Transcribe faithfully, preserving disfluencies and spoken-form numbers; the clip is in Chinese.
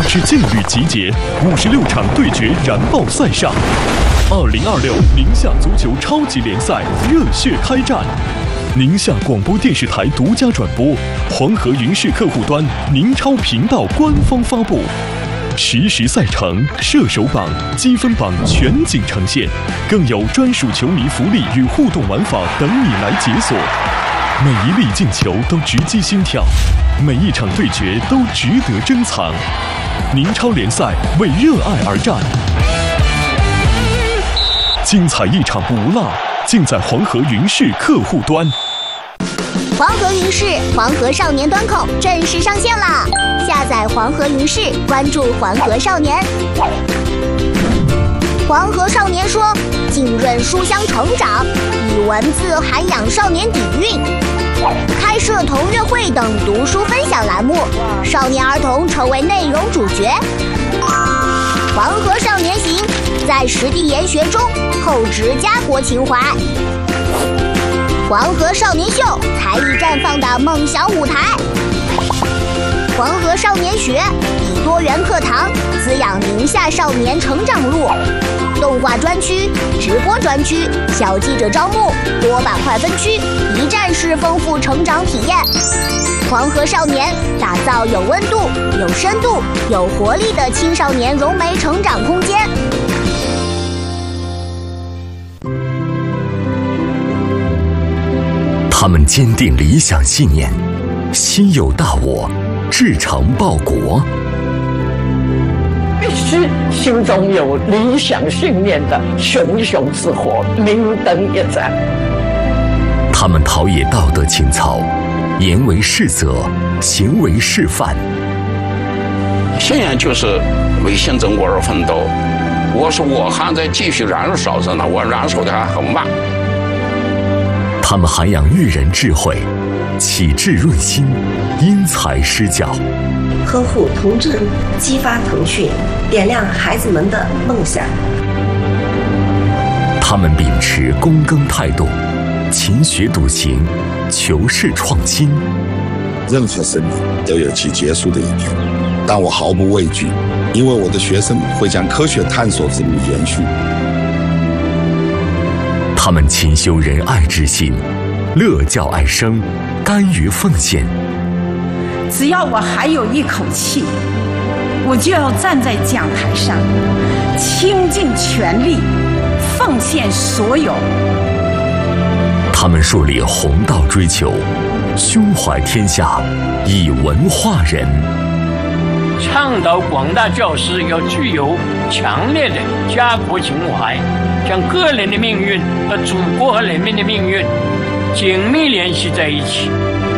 支劲旅集结，五十六场对决燃爆赛上。二零二六宁夏足球超级联赛热血开战，宁夏广播电视台独家转播，黄河云视客户端、宁超频道官方发布。实时赛程、射手榜、积分榜全景呈现，更有专属球迷福利与互动玩法等你来解锁。每一粒进球都直击心跳，每一场对决都值得珍藏。宁超联赛为热爱而战，精彩一场不落，尽在黄河云视客户端。 黄河云视黄河少年端口正式上线啦！下载黄河云视，关注黄河少年。黄河少年说，浸润书香成长，以文字涵养少年底蕴，开设同乐会等读书分享栏目，少年儿童成为内容主角。黄河少年行，在实地研学中厚植家国情怀。黄河少年秀，才艺绽放的梦想舞台。黄河少年学，以多元课堂滋养宁夏少年成长路。动画专区、直播专区、小记者招募，多板块分区，一站式丰富成长体验。黄河少年打造有温度、有深度、有活力的青少年融媒成长空间。 他们坚定理想信念，心有大我，志成报国。 必须心中有理想信念的熊熊之火，明灯一盏。 他们陶冶道德情操，言为是则，行为示范。 现在就是为新中国而奋斗。我说我还在继续燃烧着呢，我燃烧的还很慢。 他们涵养育人智慧，启智润心，因材施教， 呵护童真，激发腾讯，点亮孩子们的梦想。 他们秉持躬耕态度，勤学笃行，求是创新。 任何生命都有其结束的一天，但我毫不畏惧，因为我的学生会将科学探索之路延续。 他们勤修仁爱之心，乐教爱生，甘于奉献。 只要我还有一口气，我就要站在讲台上，倾尽全力，奉献所有。 他们树立弘道追求，胸怀天下，以文化人。 倡导广大教师要具有强烈的家国情怀，将个人的命运和祖国和人民的命运紧密联系在一起，